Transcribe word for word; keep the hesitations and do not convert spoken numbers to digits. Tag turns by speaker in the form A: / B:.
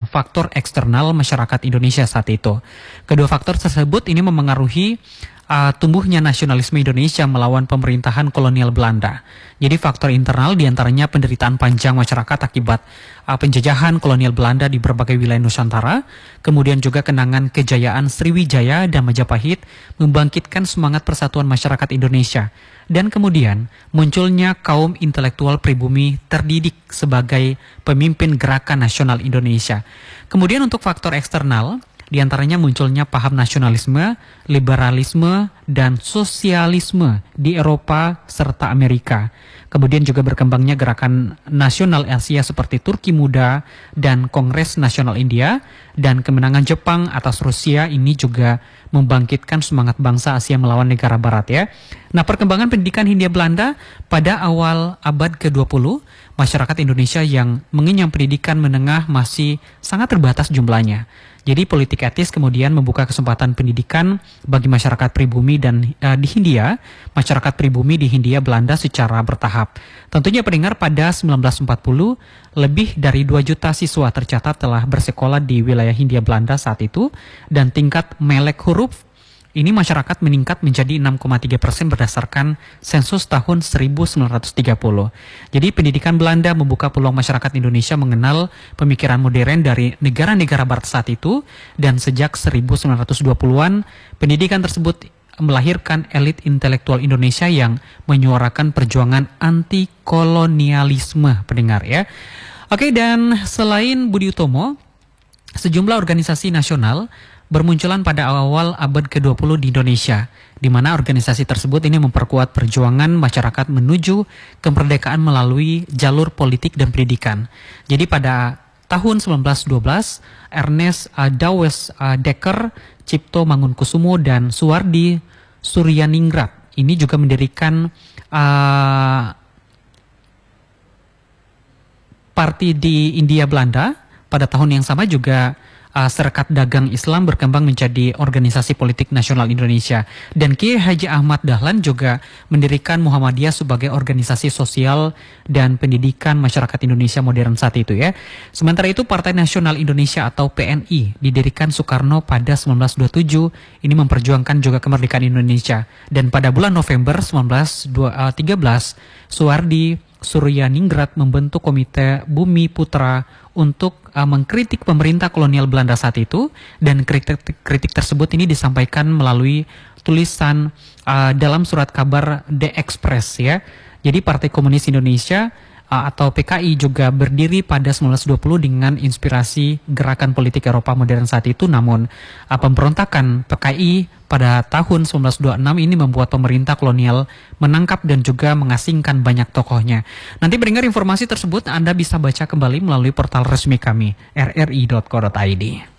A: faktor eksternal masyarakat Indonesia saat itu. Kedua faktor tersebut ini memengaruhi uh, tumbuhnya nasionalisme Indonesia melawan pemerintahan kolonial Belanda. Jadi faktor internal diantaranya penderitaan panjang masyarakat akibat uh, penjajahan kolonial Belanda di berbagai wilayah Nusantara, kemudian juga kenangan kejayaan Sriwijaya dan Majapahit membangkitkan semangat persatuan masyarakat Indonesia. Dan kemudian munculnya kaum intelektual pribumi terdidik sebagai pemimpin gerakan nasional Indonesia. Kemudian untuk faktor eksternal, diantaranya munculnya paham nasionalisme, liberalisme, dan sosialisme di Eropa serta Amerika. Kemudian juga berkembangnya gerakan nasional Asia seperti Turki Muda dan Kongres Nasional India, dan kemenangan Jepang atas Rusia ini juga membangkitkan semangat bangsa Asia melawan negara Barat ya. Nah, perkembangan pendidikan Hindia Belanda pada awal abad ke dua puluh, masyarakat Indonesia yang mengenyam pendidikan menengah masih sangat terbatas jumlahnya. Jadi politik etis kemudian membuka kesempatan pendidikan bagi masyarakat pribumi dan uh, di Hindia, masyarakat pribumi di Hindia Belanda secara bertahap. Tentunya pendengar, pada sembilan belas empat puluh lebih dari dua juta siswa tercatat telah bersekolah di wilayah Hindia Belanda saat itu, dan tingkat melek huruf ini masyarakat meningkat menjadi enam koma tiga persen berdasarkan sensus tahun seribu sembilan ratus tiga puluh. Jadi pendidikan Belanda membuka peluang masyarakat Indonesia mengenal pemikiran modern dari negara-negara barat saat itu, dan sejak seribu sembilan ratus dua puluhan pendidikan tersebut melahirkan elit intelektual Indonesia yang menyuarakan perjuangan anti kolonialisme, pendengar ya. Oke, dan selain Budi Utomo, sejumlah organisasi nasional bermunculan pada awal abad ke dua puluh di Indonesia, di mana organisasi tersebut ini memperkuat perjuangan masyarakat menuju kemerdekaan melalui jalur politik dan pendidikan. Jadi pada tahun sembilan belas dua belas, Ernest uh, Dawes uh, Dekker, Cipto Mangunkusumo, dan Suwardi Suryaningrat ini juga mendirikan uh, parti di Hindia Belanda. Pada tahun yang sama juga Uh, Serikat Dagang Islam berkembang menjadi organisasi politik nasional Indonesia, dan Kiai Haji Ahmad Dahlan juga mendirikan Muhammadiyah sebagai organisasi sosial dan pendidikan masyarakat Indonesia modern saat itu ya. Sementara itu Partai Nasional Indonesia atau P N I didirikan Soekarno pada sembilan belas dua puluh tujuh, ini memperjuangkan juga kemerdekaan Indonesia, dan pada bulan November sembilan belas tiga belas Suwardi Suryaningrat membentuk Komite Bumi Putra untuk uh, mengkritik pemerintah kolonial Belanda saat itu, dan kritik, kritik tersebut ini disampaikan melalui tulisan uh, dalam surat kabar The Express ya. Jadi Partai Komunis Indonesia uh, atau P K I juga berdiri pada sembilan belas dua puluh dengan inspirasi gerakan politik Eropa modern saat itu, namun uh, pemberontakan P K I pada tahun sembilan belas dua puluh enam ini membuat pemerintah kolonial menangkap dan juga mengasingkan banyak tokohnya. Nanti mendengar informasi tersebut Anda bisa baca kembali melalui portal resmi kami r r i dot co dot i d.